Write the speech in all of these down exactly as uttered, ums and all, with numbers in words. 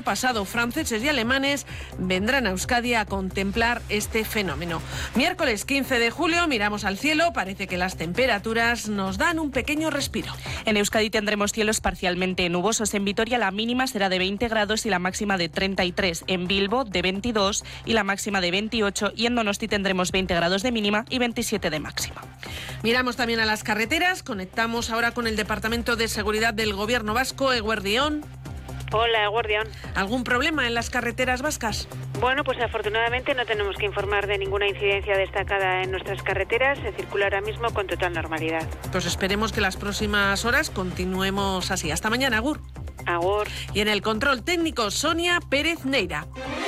pasado. Franceses y alemanes vendrán a Euskadi a contemplar este fenómeno. Miércoles quince de julio, miramos al cielo, parece que las temperaturas nos dan un pequeño respiro. En Euskadi tendremos cielos parcialmente nubosos. En Vitoria la mínima será de veinte grados y la máxima de treinta y tres. En Bilbo de veintidós y la máxima de veintiocho. Y en Donosti tendremos veinte grados de mínima y veintisiete de máxima. Miramos también a las carreteras. Conectamos ahora con el Departamento de Seguridad del Gobierno vasco, Eguerdión. Hola, Eguerdión. ¿Algún problema en las carreteras vascas? Bueno, pues afortunadamente no tenemos que informar de ninguna incidencia destacada en nuestras carreteras. Se circula ahora mismo con total normalidad. Pues esperemos que las próximas horas continuemos así. Hasta mañana, Agur. Agur. Y en el control técnico, Sonia Pérez Neira.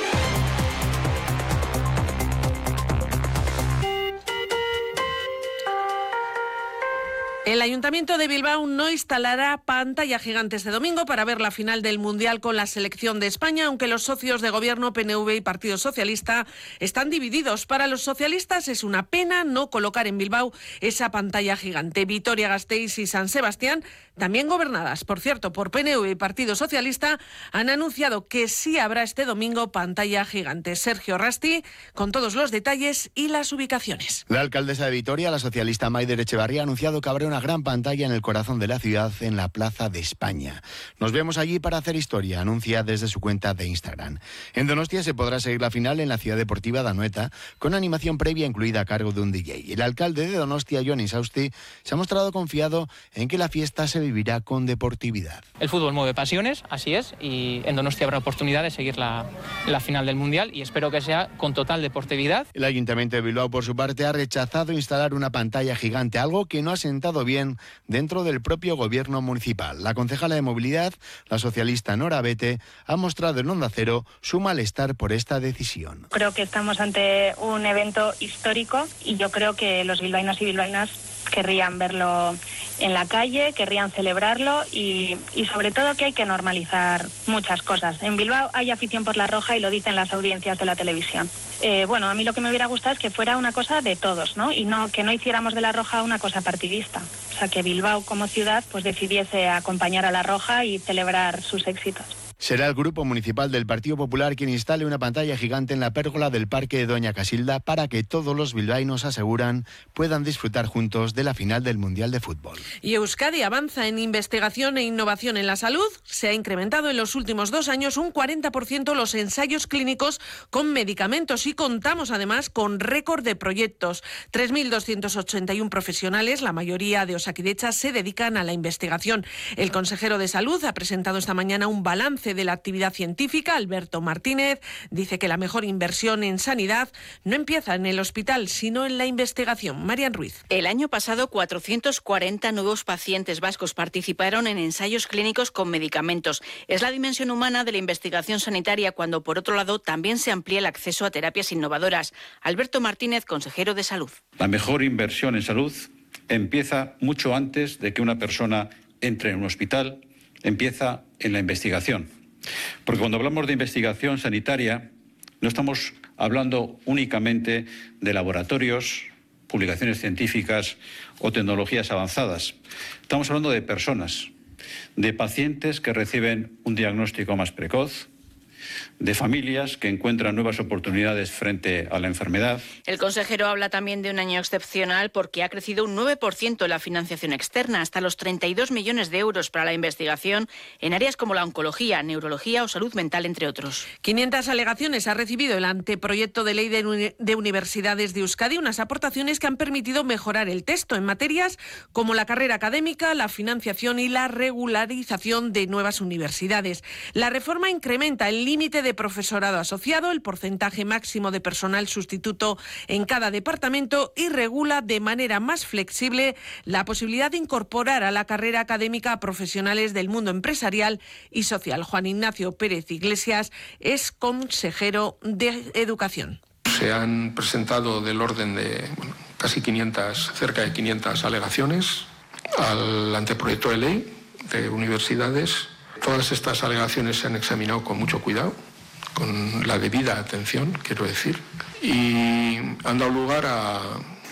El Ayuntamiento de Bilbao no instalará pantalla gigante este domingo para ver la final del Mundial con la selección de España, aunque los socios de gobierno P N V y Partido Socialista están divididos. Para los socialistas es una pena no colocar en Bilbao esa pantalla gigante. Vitoria-Gasteiz y San Sebastián, también gobernadas, por cierto, por P N V y Partido Socialista, han anunciado que sí habrá este domingo pantalla gigante. Sergio Rasti, con todos los detalles y las ubicaciones. La alcaldesa de Vitoria, la socialista Maider Echevarría, ha anunciado que habrá una gran pantalla en el corazón de la ciudad, en la Plaza de España. Nos vemos allí para hacer historia, anuncia desde su cuenta de Instagram. En Donostia se podrá seguir la final en la Ciudad Deportiva de Anoeta, con animación previa incluida a cargo de un D J. El alcalde de Donostia, Jon Insausti, se ha mostrado confiado en que la fiesta se vivirá con deportividad. El fútbol mueve pasiones, así es, y en Donostia habrá oportunidad de seguir la, la final del Mundial y espero que sea con total deportividad. El Ayuntamiento de Bilbao, por su parte, ha rechazado instalar una pantalla gigante, algo que no ha sentado bien dentro del propio gobierno municipal. La concejala de Movilidad, la socialista Nora Bete, ha mostrado en Onda Cero su malestar por esta decisión. Creo que estamos ante un evento histórico y yo creo que los bilbaínos y bilbaínas querrían verlo en la calle, querrían celebrarlo y, y sobre todo que hay que normalizar muchas cosas. En Bilbao hay afición por la roja y lo dicen las audiencias de la televisión. Eh, bueno, a mí lo que me hubiera gustado es que fuera una cosa de todos, ¿no? Y no que no hiciéramos de la roja una cosa partidista. O sea, que Bilbao como ciudad pues decidiese acompañar a la roja y celebrar sus éxitos. Será el Grupo Municipal del Partido Popular quien instale una pantalla gigante en la pérgola del Parque de Doña Casilda para que todos los bilbaínos, aseguran, puedan disfrutar juntos de la final del Mundial de Fútbol. Y Euskadi avanza en investigación e innovación en la salud. Se ha incrementado en los últimos dos años un cuarenta por ciento los ensayos clínicos con medicamentos y contamos además con récord de proyectos. tres mil doscientos ochenta y uno profesionales, la mayoría de Osakidetza, se dedican a la investigación. El consejero de Salud ha presentado esta mañana un balance de la actividad científica. Alberto Martínez dice que la mejor inversión en sanidad no empieza en el hospital, sino en la investigación. Marian Ruiz. El año pasado, cuatrocientos cuarenta nuevos pacientes vascos participaron en ensayos clínicos con medicamentos. Es la dimensión humana de la investigación sanitaria cuando, por otro lado, también se amplía el acceso a terapias innovadoras. Alberto Martínez, consejero de Salud. La mejor inversión en salud empieza mucho antes de que una persona entre en un hospital, empieza en la investigación. Porque cuando hablamos de investigación sanitaria, no estamos hablando únicamente de laboratorios, publicaciones científicas o tecnologías avanzadas. Estamos hablando de personas, de pacientes que reciben un diagnóstico más precoz, de familias que encuentran nuevas oportunidades frente a la enfermedad. El consejero habla también de un año excepcional porque ha crecido un nueve por ciento la financiación externa, hasta los treinta y dos millones de euros para la investigación en áreas como la oncología, neurología o salud mental, entre otros. quinientas alegaciones ha recibido el anteproyecto de ley de, uni- de universidades de Euskadi, unas aportaciones que han permitido mejorar el texto en materias como la carrera académica, la financiación y la regularización de nuevas universidades. La reforma incrementa el límite de profesorado asociado, el porcentaje máximo de personal sustituto en cada departamento y regula de manera más flexible la posibilidad de incorporar a la carrera académica a profesionales del mundo empresarial y social. Juan Ignacio Pérez Iglesias es consejero de Educación. Se han presentado del orden de bueno, casi quinientas, cerca de quinientas alegaciones al anteproyecto de ley de universidades. Todas estas alegaciones se han examinado con mucho cuidado, con la debida atención, quiero decir, y han dado lugar a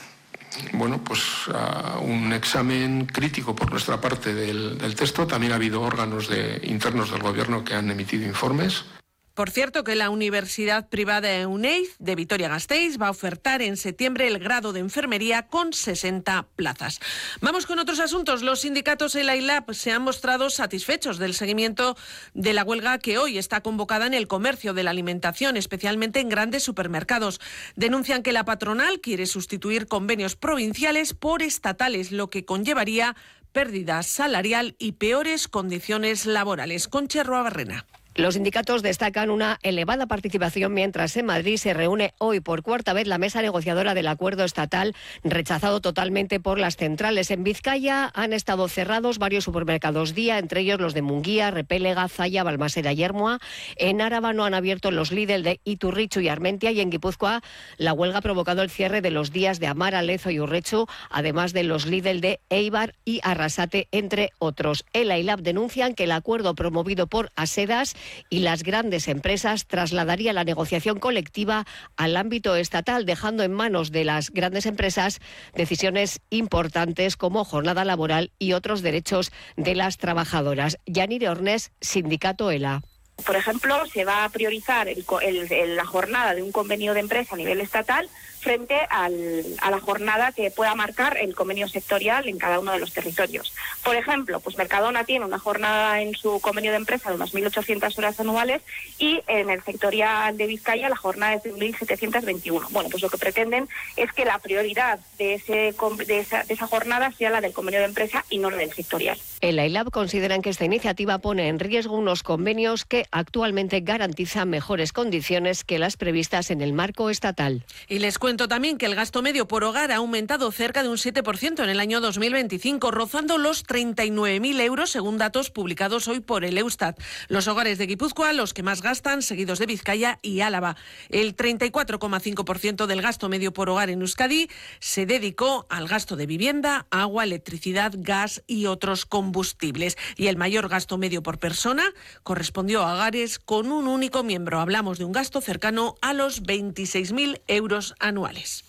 bueno, pues uh, un examen crítico por nuestra parte del, del texto. También ha habido órganos de, internos del Gobierno que han emitido informes. Por cierto, que la Universidad Privada EUNEID de Vitoria-Gasteiz va a ofertar en septiembre el grado de enfermería con sesenta plazas. Vamos con otros asuntos. Los sindicatos ELA y LAB se han mostrado satisfechos del seguimiento de la huelga que hoy está convocada en el comercio de la alimentación, especialmente en grandes supermercados. Denuncian que la patronal quiere sustituir convenios provinciales por estatales, lo que conllevaría pérdida salarial y peores condiciones laborales. Concha Roabarrena. Los sindicatos destacan una elevada participación mientras en Madrid se reúne hoy por cuarta vez la mesa negociadora del acuerdo estatal, rechazado totalmente por las centrales. En Vizcaya han estado cerrados varios supermercados día, entre ellos los de Munguía, Repélega, Zalla, Balmaseda y Ermua. En Áraba no han abierto los Lidl de Iturrichu y Armentia, y en Guipúzcoa la huelga ha provocado el cierre de los días de Amara, Lezo y Urrechu, además de los Lidl de Eibar y Arrasate, entre otros. ELA y LAB denuncian que el acuerdo promovido por Asedas y las grandes empresas trasladaría la negociación colectiva al ámbito estatal, dejando en manos de las grandes empresas decisiones importantes como jornada laboral y otros derechos de las trabajadoras. Yanire Ornés, Sindicato ELA. Por ejemplo, se va a priorizar el, el, el, la jornada de un convenio de empresa a nivel estatal frente al, a la jornada que pueda marcar el convenio sectorial en cada uno de los territorios. Por ejemplo, pues Mercadona tiene una jornada en su convenio de empresa de unas mil ochocientas horas anuales y en el sectorial de Vizcaya la jornada es de mil setecientos veintiuno. Bueno, pues lo que pretenden es que la prioridad de, ese, de, esa, de esa jornada sea la del convenio de empresa y no la del sectorial. ELA y LAB consideran que esta iniciativa pone en riesgo unos convenios que actualmente garantizan mejores condiciones que las previstas en el marco estatal. Y les cuento también que el gasto medio por hogar ha aumentado cerca de un siete por ciento en el año dos mil veinticinco, rozando los treinta y nueve mil euros según datos publicados hoy por el Eustat. Los hogares de Guipúzcoa, los que más gastan, seguidos de Vizcaya y Álava. El treinta y cuatro coma cinco por ciento del gasto medio por hogar en Euskadi se dedicó al gasto de vivienda, agua, electricidad, gas y otros combustibles. Y el mayor gasto medio por persona correspondió a hogares con un único miembro. Hablamos de un gasto cercano a los veintiséis mil euros anuales.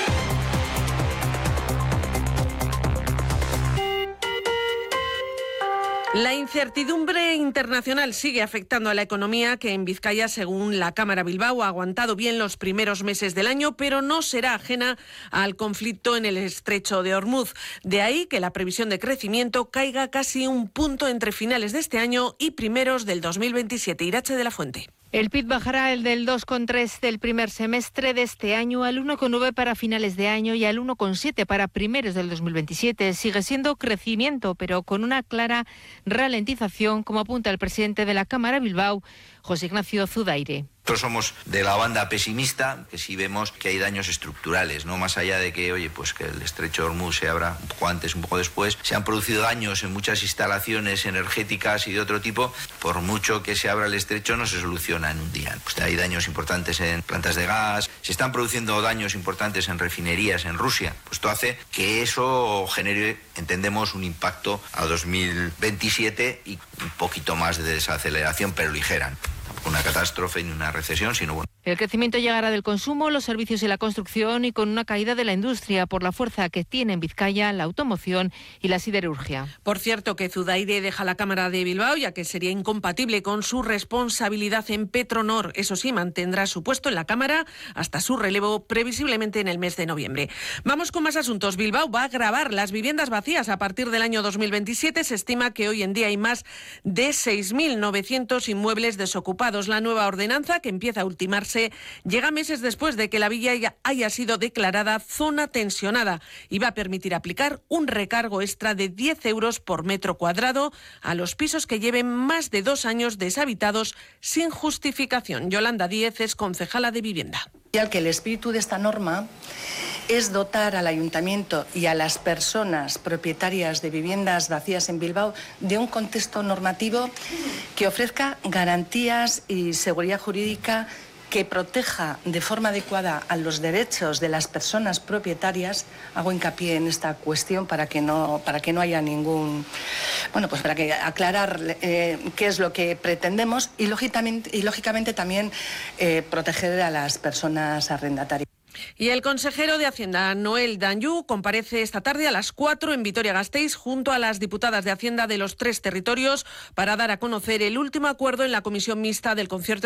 La incertidumbre internacional sigue afectando a la economía, que en Vizcaya, según la Cámara Bilbao, ha aguantado bien los primeros meses del año, pero no será ajena al conflicto en el estrecho de Hormuz. De ahí que la previsión de crecimiento caiga casi un punto entre finales de este año y primeros del dos mil veintisiete. Irache de la Fuente. El P I B bajará el del dos coma tres del primer semestre de este año al uno coma nueve para finales de año y al uno coma siete para primeros del dos mil veintisiete. Sigue siendo crecimiento, pero con una clara ralentización, como apunta el presidente de la Cámara Bilbao, José Ignacio Zudaire. Nosotros somos de la banda pesimista, que sí vemos que hay daños estructurales, no más allá de que, oye, pues que el estrecho de Hormuz se abra un poco antes, un poco después. Se han producido daños en muchas instalaciones energéticas y de otro tipo. Por mucho que se abra el estrecho, no se soluciona en un día. Pues hay daños importantes en plantas de gas, se están produciendo daños importantes en refinerías en Rusia. Pues esto hace que eso genere, entendemos, un impacto a dos mil veintisiete y un poquito más de desaceleración, pero ligera. Una catástrofe ni una recesión, sino bueno. El crecimiento llegará del consumo, los servicios y la construcción, y con una caída de la industria por la fuerza que tiene en Vizcaya la automoción y la siderurgia. Por cierto, que Zudaire deja la Cámara de Bilbao, ya que sería incompatible con su responsabilidad en Petronor. Eso sí, mantendrá su puesto en la Cámara hasta su relevo, previsiblemente en el mes de noviembre. Vamos con más asuntos. Bilbao va a gravar las viviendas vacías a partir del año dos mil veintisiete. Se estima que hoy en día hay más de seis mil novecientos inmuebles desocupados. La nueva ordenanza, que empieza a ultimarse, llega meses después de que la villa haya sido declarada zona tensionada y va a permitir aplicar un recargo extra de diez euros por metro cuadrado a los pisos que lleven más de dos años deshabitados sin justificación. Yolanda Díez es concejala de Vivienda. Que el espíritu de esta norma es dotar al ayuntamiento y a las personas propietarias de viviendas vacías en Bilbao de un contexto normativo que ofrezca garantías y seguridad jurídica, que proteja de forma adecuada a los derechos de las personas propietarias. Hago hincapié en esta cuestión para que no, para que no haya ningún... Bueno, pues para que aclarar eh, qué es lo que pretendemos y lógicamente, y lógicamente también eh, proteger a las personas arrendatarias. Y el consejero de Hacienda, Noel Danyu, comparece esta tarde a las cuatro en Vitoria-Gasteiz junto a las diputadas de Hacienda de los tres territorios para dar a conocer el último acuerdo en la comisión mixta del concierto